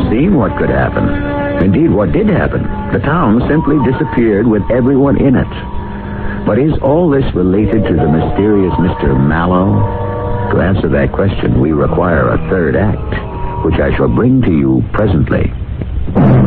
foreseen what could happen. Indeed, what did happen? The town simply disappeared with everyone in it. But is all this related to the mysterious Mr. Mallow? To answer that question, we require a third act, which I shall bring to you presently.